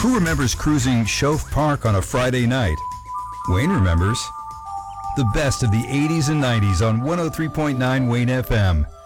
Who remembers cruising Shove Park on a Friday night? Wayne remembers. The best of the 80s and 90s on 103.9 Wayne FM.